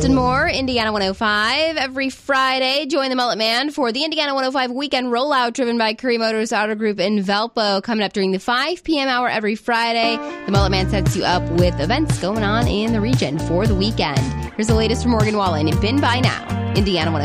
Justin Moore, Indiana 105. Every Friday, join the Mullet Man for the Indiana 105 weekend rollout driven by Curry Motors Auto Group in Valpo. Coming up during the 5 p.m. hour every Friday, the Mullet Man sets you up with events going on in the region for the weekend. Here's the latest from Morgan Wallen. Been by now, Indiana 105.